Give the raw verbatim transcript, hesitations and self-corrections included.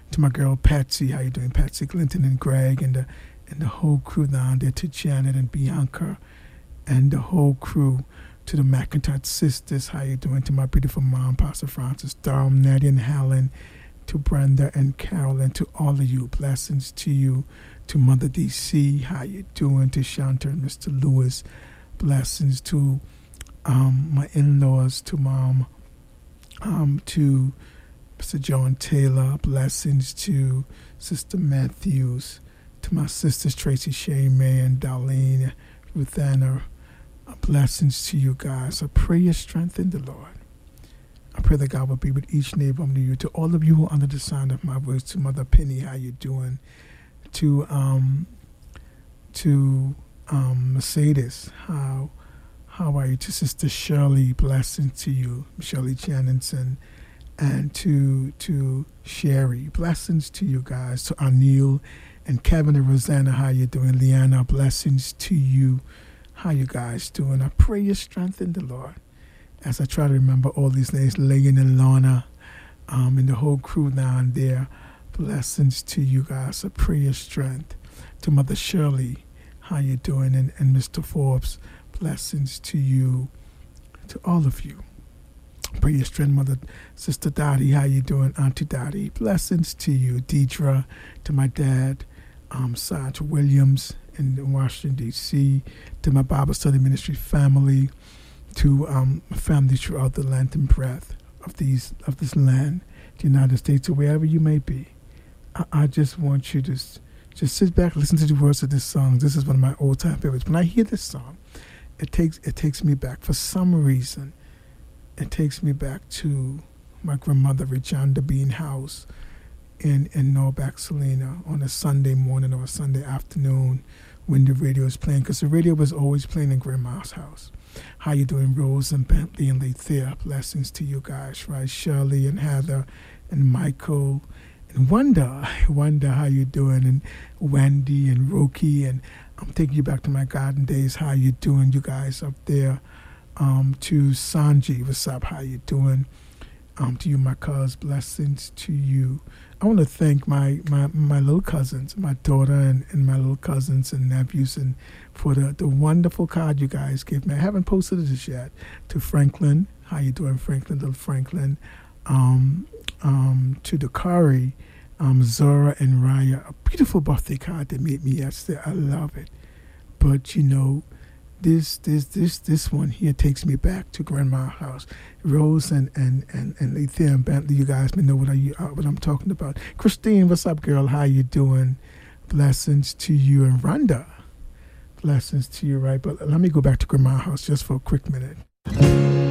to my girl Patsy, how you doing, Patsy Clinton and Greg and the and the whole crew down there, to Janet and Bianca and the whole crew, to the McIntosh sisters, how you doing, to my beautiful mom, Pastor Francis, Durham, Nadia and Helen, to Brenda and Carol, and to all of you, blessings to you, to Mother D C, how you doing, to Shanta and Mister Lewis, blessings to um, my in-laws, to Mom, um, to Mister John Taylor, blessings to Sister Matthews, to my sisters Tracy Shea May and Darlene, Ruth Anna, blessings to you guys. I pray your strength in the Lord. I pray that God will be with each neighbor of you. To all of you who are under the sound of my voice, to Mother Penny, how you doing? To um, to um, Mercedes, how how are you? To Sister Shirley, blessings to you, Shirley Jennison, and to to Sherry, blessings to you guys. To Anil and Kevin and Rosanna, how you doing? Leanna, blessings to you. How you guys doing? I pray your strength in the Lord. As I try to remember all these names, Legan and Lorna, um, and the whole crew down there, blessings to you guys. I pray your strength. To Mother Shirley, how you doing? And, and Mister Forbes, blessings to you. To all of you, pray your strength. Mother, Sister Dottie, how you doing? Auntie Dottie, blessings to you. Deidre, to my dad, um, Sarge Williams in Washington, D C, to my Bible Study Ministry family, to um, family throughout the length and breadth of these of this land, the United States, or wherever you may be. I, I just want you to s- just sit back, listen to the words of this song. This is one of my old-time favorites. When I hear this song, it takes it takes me back. For some reason, it takes me back to my grandmother, Regina Bean House in, in Norback, Salina, on a Sunday morning or a Sunday afternoon when the radio is playing, because the radio was always playing in Grandma's house. How you doing, Rose and Bentley and Lethea? Blessings to you guys, right? Shirley and Heather and Michael and Wanda. Wanda, how you doing? And Wendy and Roki. And I'm taking you back to my garden days. How you doing, you guys up there? Um, to Sanji, what's up? How you doing? Um, to you, my cuz, blessings to you. I want to thank my, my, my little cousins, my daughter and, and my little cousins and nephews, and for the, the wonderful card you guys gave me. I haven't posted this yet. To Franklin, how you doing, Franklin, little Franklin? Um, um, to the Curry, um, Zora and Raya, a beautiful birthday card they made me yesterday. I love it. But, you know, This this this this one here takes me back to Grandma's house. Rose and and and and Lethea and Bentley, you guys may know what I uh, what I'm talking about. Christine, what's up, girl? How you doing? Blessings to you. And Rhonda, blessings to you, right? But let me go back to Grandma's house just for a quick minute.